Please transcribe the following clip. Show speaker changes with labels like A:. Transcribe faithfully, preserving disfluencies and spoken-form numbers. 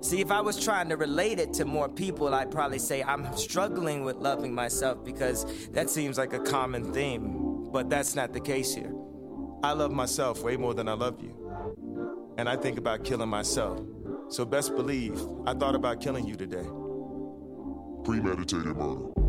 A: See, if I was trying to relate it to more people, I'd probably say I'm struggling with loving myself because that seems like a common theme. But that's not the case here. I love myself way more than I love you. And I think about killing myself. So best believe, I thought about killing you today.
B: Premeditated murder.